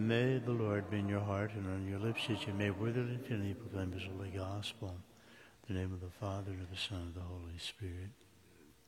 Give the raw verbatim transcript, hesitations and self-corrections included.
may the Lord be in your heart and on your lips, that you may worthily and proclaim his holy gospel. In the name of the Father, and of the Son, and of the Holy Spirit.